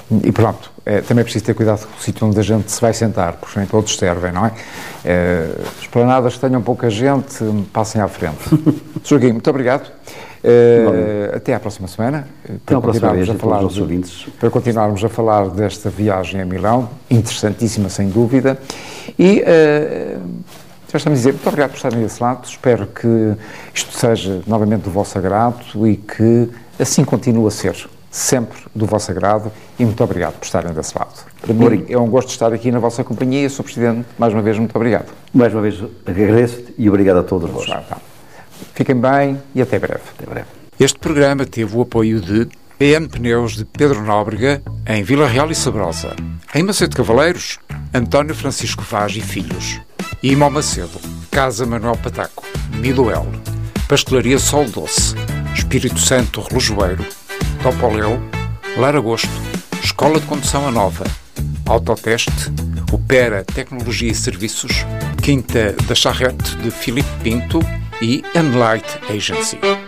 E pronto, também é preciso ter cuidado com o sítio onde a gente se vai sentar, porque nem todos servem, não é? Esplanadas que tenham pouca gente, passem à frente. Joaquim, muito obrigado. Até à próxima semana. Até à próxima vez, para continuarmos a falar desta viagem a Milão, interessantíssima sem dúvida. E já estamos a dizer, muito obrigado por estarem desse lado. Espero que isto seja novamente do vosso agrado e que assim continue a ser. Sempre do vosso agrado e muito obrigado por estarem desse lado. Para mim é um gosto de estar aqui na vossa companhia. Sr. Presidente, mais uma vez, muito obrigado. Mais uma vez agradeço-te e obrigado a todos vós. Fiquem bem e até breve. Até breve. Este programa teve o apoio de PM Pneus de Pedro Nóbrega, em Vila Real e Sabrosa. Em Macedo Cavaleiros, António Francisco Vaz e Filhos. Imó Macedo, Casa Manuel Pataco, Midoel. Pastelaria Sol Doce, Espírito Santo Relojoeiro, Topoleu, Laragosto, Escola de Condução a Nova, Autoteste, Opera Tecnologia e Serviços, Quinta da Charrete de Filipe Pinto e Enlight Agency.